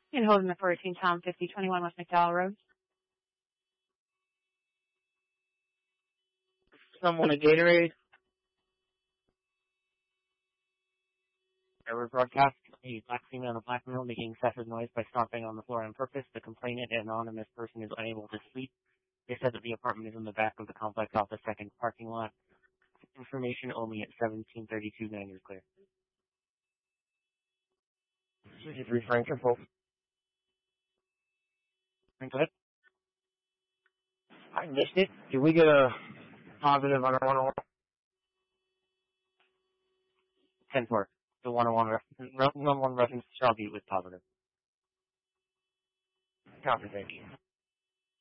And holding the 14 Tom 5021 West McDowell Road. Someone a Gatorade. Error broadcast. A black female in a black male making excessive noise by stomping on the floor on purpose. The complainant, an anonymous person, is unable to sleep. They said that the apartment is in the back of the complex off the second parking lot. Information only at 1732 9 is clear. 63 Frank and Pope. Go ahead. I missed it. Did we get a positive on our 101? 10-4. The 101 reference shall be with positive. Copy, thank you.